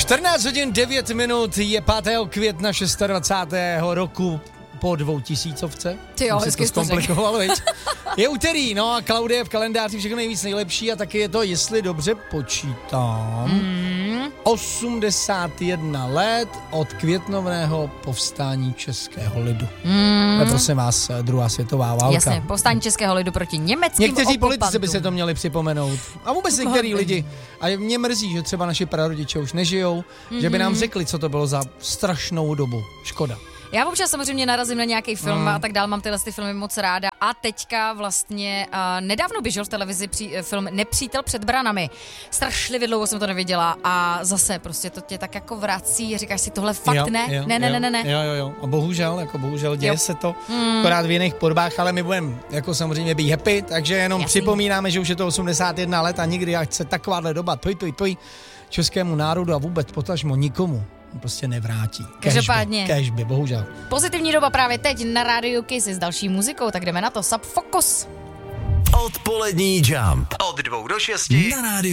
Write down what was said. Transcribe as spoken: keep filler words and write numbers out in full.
čtrnáct hodin devět minut, je pátého května dvacátého šestého roku po dvoutisícovce. Ty jo, se to zkomplikovalo, viď? Je úterý, no a Klaudie v kalendáři všechno nejvíc nejlepší a taky je to, jestli dobře počítám, mm. osmdesát jedna let od květnového povstání českého lidu. Mm. To je prosím vás druhá světová válka. Jasně, povstání českého lidu proti německým Někteří okupantům. politici by se to měli připomenout. A vůbec některý lidi. A mě mrzí, že třeba naši prarodiče už nežijou, mm-hmm. že by nám řekli, co to bylo za strašnou dobu. Škoda. Já občas samozřejmě narazím na nějaký film mm. a tak dál, mám tyhle ty filmy moc ráda. A teďka vlastně uh, nedávno běžel v televizi při, film Nepřítel před branami. Strašlivě dlouho jsem to nevěděla a zase prostě to tě tak jako vrací, říkáš si tohle fakt jo, ne? Jo, ne, ne, jo, ne, ne, ne. Jo, jo, jo. A bohužel, jako bohužel děje jo. se to, mm. akorát v jiných podobách, ale my budeme jako samozřejmě být happy, takže jenom Jasný. připomínáme, že už je to osmdesát jedna let a nikdy, ať se takováhle doba toj, toj, toj českému národu a vůbec potažmo nikomu prostě nevrátí. Každopádně. Kežby, bohužel. Pozitivní doba právě teď na rádiu Kiss s další muzikou, tak jdeme na to. Sub Focus. Odpolední Jump. Od dvou do šesti na rádiu